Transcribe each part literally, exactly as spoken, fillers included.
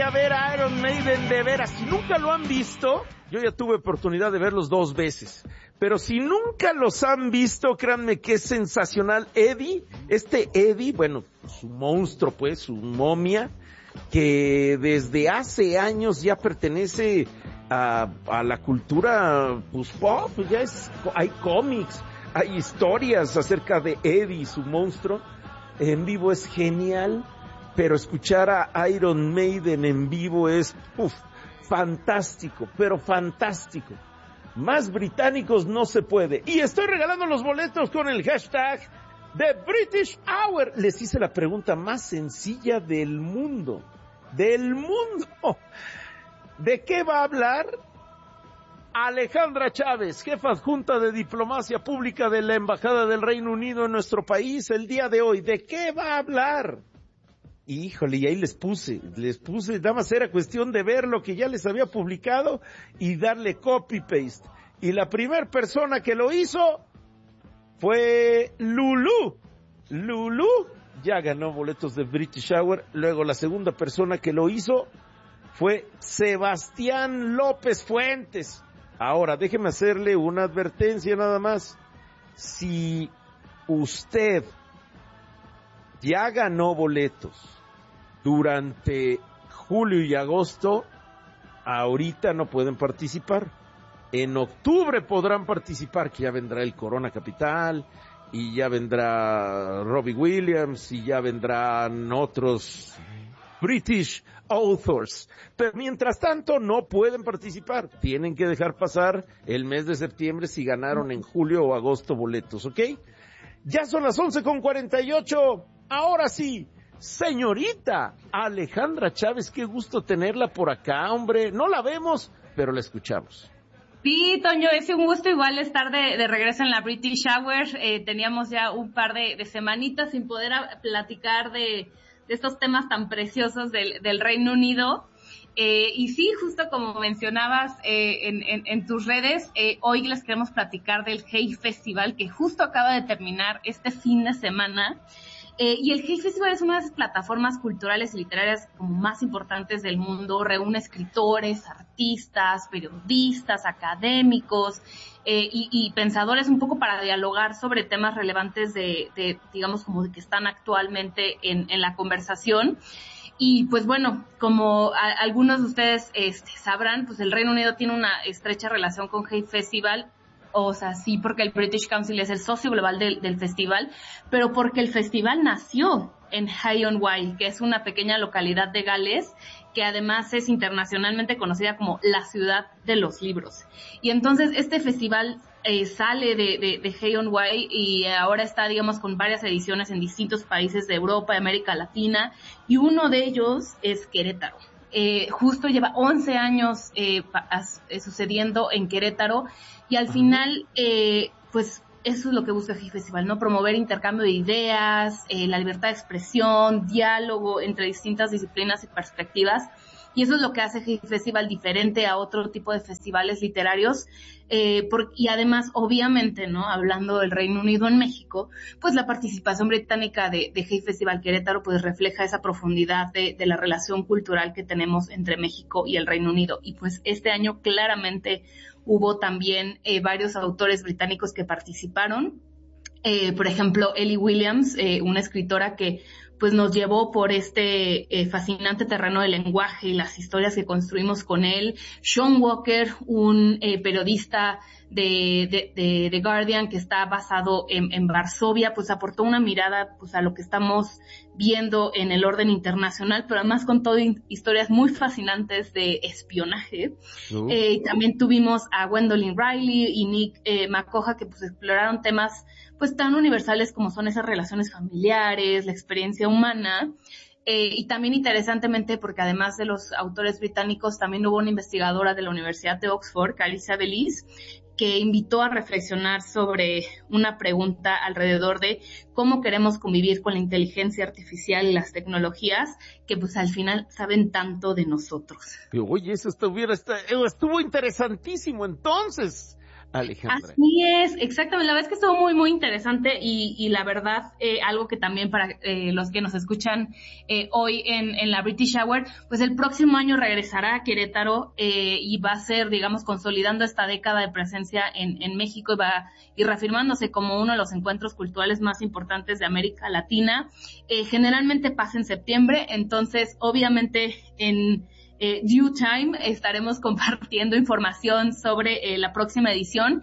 a ver a Iron Maiden de veras. Si nunca lo han visto, yo ya tuve oportunidad de verlos dos veces. Pero si nunca los han visto, créanme que es sensacional. Eddie, este Eddie, bueno, su monstruo pues, su momia, que desde hace años ya pertenece a, a la cultura pues pop, ya es, hay cómics, hay historias acerca de Eddie, su monstruo. En vivo es genial, pero escuchar a Iron Maiden en vivo es uf, fantástico, pero fantástico. Más británicos no se puede. Y estoy regalando los boletos con el hashtag de British Hour. Les hice la pregunta más sencilla del mundo. Del mundo. ¿De qué va a hablar Alejandra Chávez, jefa adjunta de Diplomacia Pública de la Embajada del Reino Unido en nuestro país el día de hoy? ¿De qué va a hablar? Híjole, y ahí les puse, les puse, nada más era cuestión de ver lo que ya les había publicado y darle copy-paste. Y la primera persona que lo hizo fue Lulú. Lulú ya ganó boletos de British Hour. Luego la segunda persona que lo hizo fue Sebastián López Fuentes. Ahora, déjeme hacerle una advertencia nada más. Si usted ya ganó boletos durante julio y agosto, ahorita no pueden participar. En octubre podrán participar, que ya vendrá el Corona Capital, y ya vendrá Robbie Williams, y ya vendrán otros British authors. Pero mientras tanto no pueden participar. Tienen que dejar pasar el mes de septiembre si ganaron en julio o agosto boletos, ¿ok? Ya son las once con cuarenta y ocho. Ahora sí, señorita Alejandra Chávez, qué gusto tenerla por acá, hombre. No la vemos, pero la escuchamos. Sí, Toño, es un gusto igual estar de, de regreso en la British Hour. Eh, teníamos ya un par de, de semanitas sin poder a, platicar de, de estos temas tan preciosos del, del Reino Unido. Eh, y sí, justo como mencionabas eh, en, en, en tus redes, eh, hoy les queremos platicar del Hay Festival que justo acaba de terminar este fin de semana. Eh, y el Hay Festival es una de las plataformas culturales y literarias como más importantes del mundo. Reúne escritores, artistas, periodistas, académicos eh, y, y pensadores un poco para dialogar sobre temas relevantes de, de digamos, como de que están actualmente en, en la conversación. Y pues bueno, como a, algunos de ustedes este, sabrán, pues el Reino Unido tiene una estrecha relación con Hay Festival. O sea, sí, porque el British Council es el socio global del, del festival, pero porque el festival nació en Hay-on-Wye, que es una pequeña localidad de Gales, que además es internacionalmente conocida como la ciudad de los libros. Y entonces este festival eh, sale de, de, de Hay-on-Wye y ahora está, digamos, con varias ediciones en distintos países de Europa y América Latina, y uno de ellos es Querétaro. Eh, justo lleva once años eh, as, eh, sucediendo en Querétaro, y al final, eh, pues eso es lo que busca el Festival, ¿no? Promover intercambio de ideas, eh, la libertad de expresión, diálogo entre distintas disciplinas y perspectivas. Y eso es lo que hace el Festival diferente a otro tipo de festivales literarios. Eh, por, y además, obviamente, ¿no? Hablando del Reino Unido en México, pues la participación británica de, de Hay Festival Querétaro pues refleja esa profundidad de, de la relación cultural que tenemos entre México y el Reino Unido. Y pues este año claramente hubo también eh, varios autores británicos que participaron. Eh, por ejemplo, Ellie Williams, eh, una escritora que pues nos llevó por este eh, fascinante terreno del lenguaje y las historias que construimos con él. Sean Walker, un eh, periodista de, de, de The Guardian que está basado en, en Varsovia, pues aportó una mirada pues a lo que estamos viendo en el orden internacional, pero además con todo historias muy fascinantes de espionaje. Uh. Eh, también tuvimos a Gwendolyn Riley y Nick eh, Macoja, que pues exploraron temas pues tan universales como son esas relaciones familiares, la experiencia humana, eh, y también interesantemente porque además de los autores británicos también hubo una investigadora de la Universidad de Oxford, Carissa Beliz, que invitó a reflexionar sobre una pregunta alrededor de cómo queremos convivir con la inteligencia artificial y las tecnologías que pues al final saben tanto de nosotros. Oye, eso estuviera, estuvo interesantísimo entonces. Alejandra. Así es, exactamente. La verdad es que estuvo muy, muy interesante y, y la verdad, eh, algo que también para eh, los que nos escuchan eh, hoy en, en la British Hour, pues el próximo año regresará a Querétaro eh, y va a ser, digamos, consolidando esta década de presencia en, en México y va a ir reafirmándose como uno de los encuentros culturales más importantes de América Latina. Eh, generalmente pasa en septiembre, entonces, obviamente, en Eh, due time estaremos compartiendo información sobre eh, la próxima edición,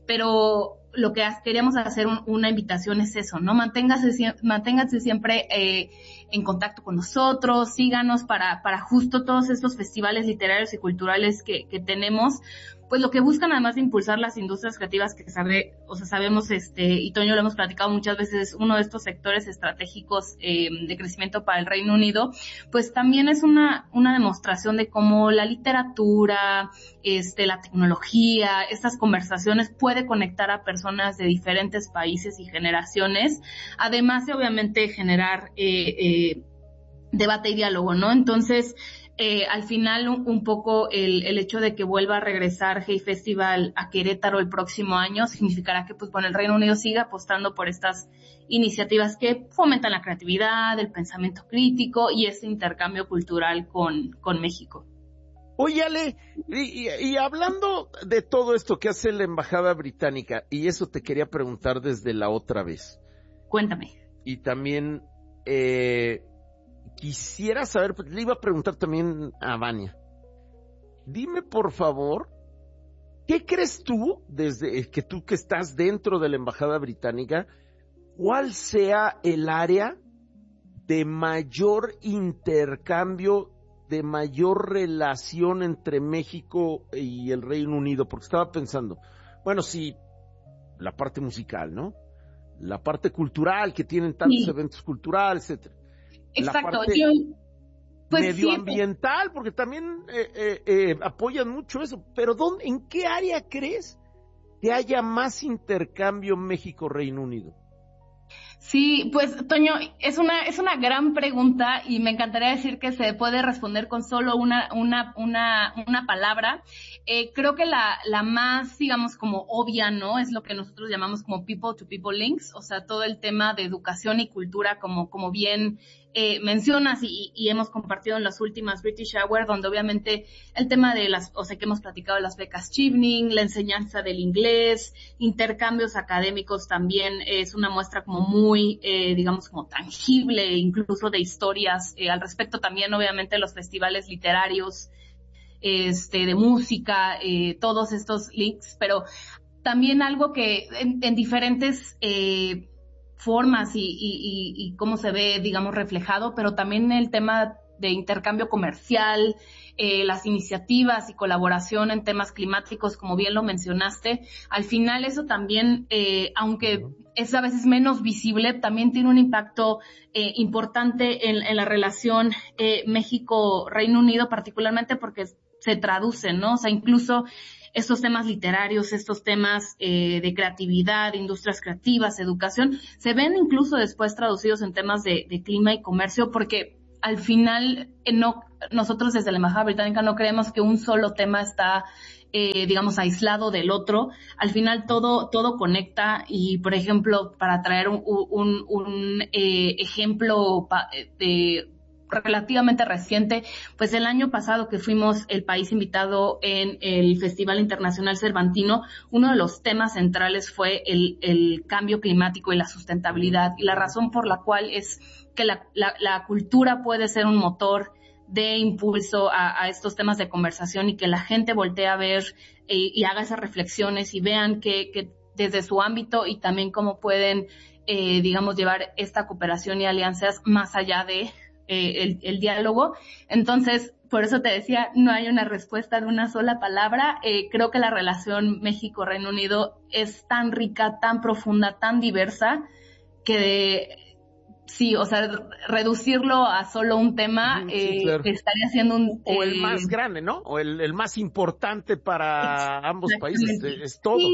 pero lo que queríamos hacer un, una invitación es eso, ¿no? Manténgase, manténganse siempre eh, en contacto con nosotros, síganos para, para justo todos estos festivales literarios y culturales que, que tenemos, pues lo que buscan además de impulsar las industrias creativas que sabe, o sea, sabemos, este, y Toño lo hemos platicado muchas veces, es uno de estos sectores estratégicos eh, de crecimiento para el Reino Unido, pues también es una, una demostración de cómo la literatura, este, la tecnología, estas conversaciones puede conectar a personas de diferentes países y generaciones, además de obviamente generar eh, eh, debate y diálogo, ¿no? Entonces, Eh, al final un, un poco el, el hecho de que vuelva a regresar Hey Festival a Querétaro el próximo año significará que pues bueno, el Reino Unido siga apostando por estas iniciativas que fomentan la creatividad, el pensamiento crítico y ese intercambio cultural con, con México. Oye, Ale, y, y, y hablando de todo esto que hace la Embajada Británica, y eso te quería preguntar desde la otra vez. Cuéntame. Y también eh, quisiera saber, le iba a preguntar también a Vania. Dime, por favor, ¿qué crees tú, desde que tú que estás dentro de la Embajada Británica, cuál sea el área de mayor intercambio, de mayor relación entre México y el Reino Unido? Porque estaba pensando, bueno, sí, la parte musical, ¿no? La parte cultural, que tienen tantos sí. eventos culturales, etcétera. Exacto. La parte Yo, pues medioambiental, sí, porque también eh, eh, eh, apoyan mucho eso. Pero ¿dónde, en qué área crees que haya más intercambio México-Reino Unido? Sí, pues Toño, es una es una gran pregunta y me encantaría decir que se puede responder con solo una una una una palabra. Eh, creo que la la más, digamos, como obvia, ¿no? Es lo que nosotros llamamos como people to people links, o sea, todo el tema de educación y cultura, como como bien eh, mencionas y, y hemos compartido en las últimas British Hour, donde obviamente el tema de las, o sea, que hemos platicado de las becas Chevening, la enseñanza del inglés, intercambios académicos también es una muestra como muy, eh, digamos, como tangible, incluso de historias eh, al respecto. También obviamente los festivales literarios, este, de música, eh, todos estos links, pero también algo que en, en diferentes eh, formas y, y, y, y cómo se ve, digamos, reflejado, pero también el tema de intercambio comercial, eh, las iniciativas y colaboración en temas climáticos, como bien lo mencionaste. Al final eso también, eh, aunque es a veces menos visible, también tiene un impacto eh, importante en, en la relación eh, México-Reino Unido, particularmente porque se traducen, ¿no? O sea, incluso estos temas literarios, estos temas eh, de creatividad, de industrias creativas, educación, se ven incluso después traducidos en temas de, de clima y comercio, porque al final eh, no, nosotros desde la Embajada Británica no creemos que un solo tema está, eh, digamos, aislado del otro. Al final todo todo conecta y, por ejemplo, para traer un, un, un eh, ejemplo pa, de relativamente reciente, pues el año pasado que fuimos el país invitado en el Festival Internacional Cervantino, uno de los temas centrales fue el, el cambio climático y la sustentabilidad, y la razón por la cual es que la, la, la cultura puede ser un motor de impulso a, a estos temas de conversación y que la gente voltee a ver eh, y haga esas reflexiones y vean que, que desde su ámbito y también cómo pueden, eh, digamos, llevar esta cooperación y alianzas más allá de Eh, el, el diálogo. Entonces, por eso te decía, no hay una respuesta de una sola palabra. Eh, creo que la relación México-Reino Unido es tan rica, tan profunda, tan diversa, que de, sí, o sea, reducirlo a solo un tema sí, eh, claro. estaría siendo un... O eh, el más grande, ¿no? O el, el más importante para ambos países. Es todo. Sí.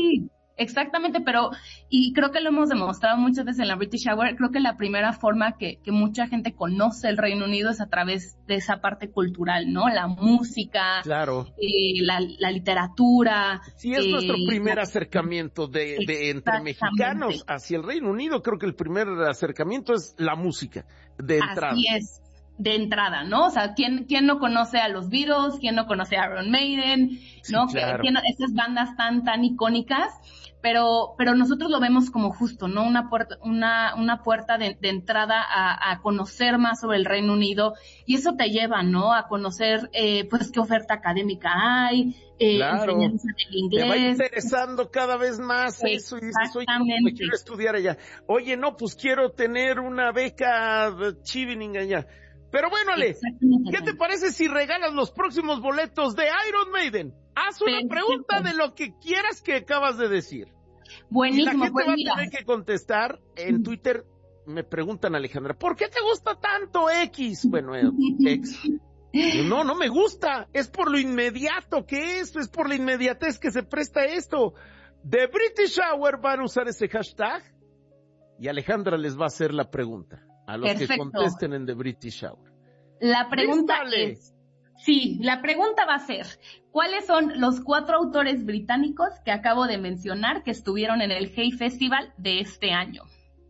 Exactamente, pero, y creo que lo hemos demostrado muchas veces en la British Hour, creo que la primera forma que, que mucha gente conoce el Reino Unido es a través de esa parte cultural, ¿no? La música, claro. eh, la, la literatura. Sí, es eh, nuestro primer la... acercamiento de, de entre mexicanos hacia el Reino Unido. Creo que el primer acercamiento es la música, de entrada. Así es. De entrada, ¿no? O sea, ¿quién, quién no conoce a los Beatles? ¿Quién no conoce a Iron Maiden? ¿No? Sí, claro. ¿Quién, esas bandas tan, tan icónicas, pero, pero nosotros lo vemos como justo, ¿no? Una puerta, una, una puerta de, de entrada a, a conocer más sobre el Reino Unido, y eso te lleva, ¿no? A conocer, eh, pues, qué oferta académica hay, eh, claro. enseñanza del inglés. Te va interesando cada vez más eso, y dices, oye, me quiero estudiar allá. Oye, no, pues quiero tener una beca de Chevening allá. Pero bueno, Ale, ¿qué te parece si regalas los próximos boletos de Iron Maiden? Haz una Perfecto. pregunta de lo que quieras que acabas de decir. Buenísimo. Y la gente pues va mira. a tener que contestar en Twitter. Me preguntan, Alejandra, ¿por qué te gusta tanto X? Bueno, X. No, no me gusta. Es por lo inmediato que es, es por la inmediatez que se presta esto. The British Hour van a usar ese hashtag y Alejandra les va a hacer la pregunta a los Perfecto. que contesten en The British Hour. La pregunta Dístale. es, sí, la pregunta va a ser, ¿cuáles son los cuatro autores británicos que acabo de mencionar que estuvieron en el Hay Festival de este año?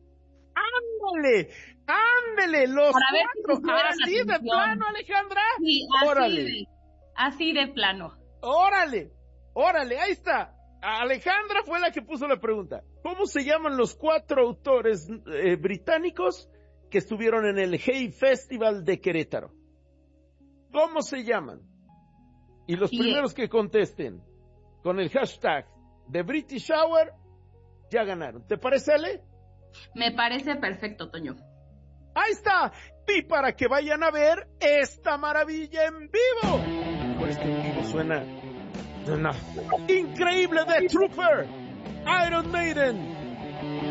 ¡Ándale! ¡Ándale! Los Para ver cuatro. Si ¿Así de plano, Alejandra? Sí, así órale. De, así de plano. ¡Órale! ¡Órale! Ahí está. Alejandra fue la que puso la pregunta. ¿Cómo se llaman los cuatro autores eh, británicos que estuvieron en el Hay Festival de Querétaro? ¿Cómo se llaman? Y los Así primeros es. que contesten con el hashtag de British Hour ya ganaron. ¿Te parece, Ale? Me parece perfecto, Toño. Ahí está. Y para que vayan a ver esta maravilla en vivo. Por este en vivo suena, suena increíble. The Trooper, Iron Maiden.